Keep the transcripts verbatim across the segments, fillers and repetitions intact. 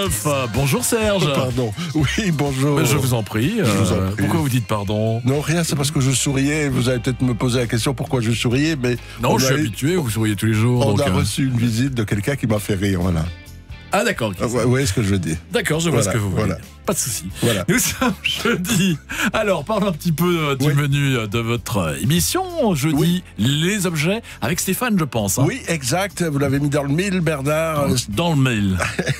Euh, bonjour Serge. Pardon. Oui, bonjour. Ben, je vous en prie. Je vous en euh, prie. Pourquoi vous dites pardon? Non, rien, c'est parce que je souriais. Vous allez peut-être me poser la question pourquoi je souriais, mais Non, on je suis a eu- habitué, vous souriez tous les jours. On donc, a euh, reçu une visite de quelqu'un qui m'a fait rire, voilà. Ah d'accord, ok. Ah, Vous voyez ce que je veux dire? D'accord, je vois Voilà, ce que vous voulez. voilà. Pas de souci. Voilà. Nous sommes jeudi. Alors, parlons un petit peu euh, du Oui. menu euh, de votre euh, émission. Jeudi, Oui. les objets, avec Stéphane, je pense. hein. Oui, exact. Vous l'avez mis dans le mille, Bernard. Dans, dans le mail.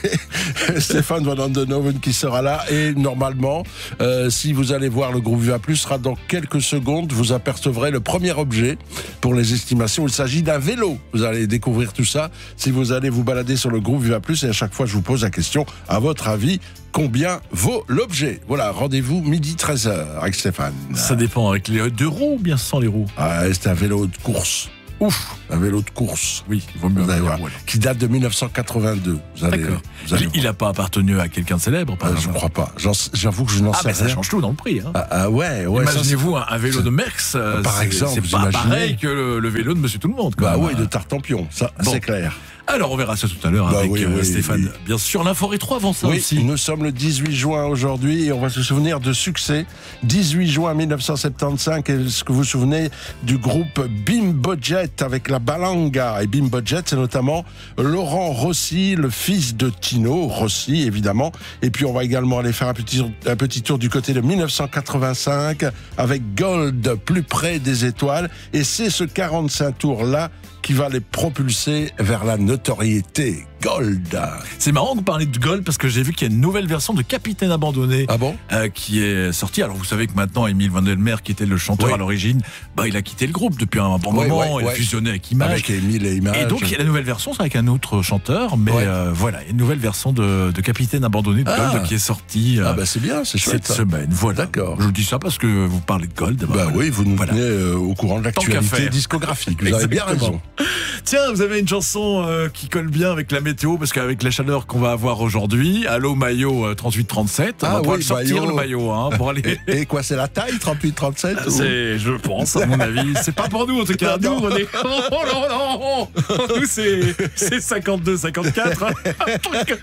Stéphane Van Andenoven qui sera là. Et normalement, euh, si vous allez voir le groupe Viva Plus, sera dans quelques secondes. Vous apercevrez le premier objet pour les estimations. Il s'agit d'un vélo. Vous allez découvrir tout ça si vous allez vous balader sur le groupe Viva Plus. Et à chaque fois, je vous pose la question, à votre avis, combien vaut l'objet? Voilà, rendez-vous midi treize heures avec Stéphane. Ça dépend, avec les deux roues ou bien sans les roues? Ah, c'est un vélo de course. Ouf. Un vélo de course. Oui, il vaut mieux. Vous allez voir, avoir, ouais. qui date de mille neuf cent quatre-vingt-deux. Vous allez, D'accord. vous allez Il n'a pas appartenu à quelqu'un de célèbre, par voir. Euh, je exemple. crois pas. J'en- J'avoue que je n'en Ah, sais ben ça rien. change tout dans le prix. Hein. Ah, ah, ouais, ouais. ça, c'est- Imaginez-vous un, un vélo de Merckx, euh, Par c'est- exemple, c'est vous pas imaginez pareil que le, le vélo de Monsieur Tout le Monde. Quand Bah même. oui, de Tartampion, ça, Bon. c'est clair. Alors on verra ça tout à l'heure Bah avec oui, euh, oui, Stéphane. oui. Bien sûr, l'info rétro avant ça Oui, aussi. nous sommes le dix-huit juin aujourd'hui et on va se souvenir de succès. dix-huit juin mille neuf cent soixante-quinze, est-ce que vous vous souvenez du groupe Bimbo Jet avec la Balanga? Et Bimbo Jet, c'est notamment Laurent Rossi, le fils de Tino Rossi, évidemment. Et puis on va également aller faire un petit, un petit tour du côté de mille neuf cent quatre-vingt-cinq avec Gold, plus près des étoiles. Et c'est ce quarante-cinq tours-là qui va les propulser vers la notoriété. Gold. C'est marrant que vous parlez de Gold parce que j'ai vu qu'il y a une nouvelle version de Capitaine Abandonné Ah bon? euh, qui est sortie. Alors vous savez que maintenant Émile Vandelmer, qui était le chanteur Oui. à l'origine, bah, il a quitté le groupe depuis un bon Oui, moment, oui, il a oui. fusionné avec Image. Avec Émile et Images. Et donc il y a la nouvelle version, c'est avec un autre chanteur, mais Ouais. euh, voilà, une nouvelle version de, de Capitaine Abandonné de Ah. Gold qui est sortie euh, Ah bah c'est bien, c'est chouette cette ça. semaine. Voilà. D'accord. Je vous dis ça parce que vous parlez de Gold. Bah voilà. oui, vous nous Voilà. tenez euh, au courant de Tant qu'à l'actualité faire. discographique. Vous avez bien Exactement. raison. Tiens, vous avez une chanson euh, qui colle bien avec la météo, parce qu'avec la chaleur qu'on va avoir aujourd'hui, allô maillot euh, trente-huit trente-sept, on Ah va pouvoir oui, le sortir maillot. le maillot hein, pour aller. Et, et quoi, c'est la taille trente-huit trente-sept? ou- C'est, je pense, à mon avis, c'est pas pour nous en tout cas. Nous, Non, non. on est. Oh non, non, nous c'est, c'est cinquante-deux cinquante-quatre. hein. Un truc,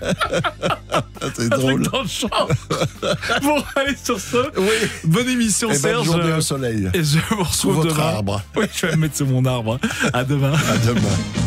Ah, c'est un drôle. truc dans le champ. Bon, allez sur ce. Oui. Bonne émission, Et belle Serge. journée au soleil. Et je vous Sous retrouve votre demain. arbre. Oui, je vais me mettre sur mon arbre. À demain. À demain.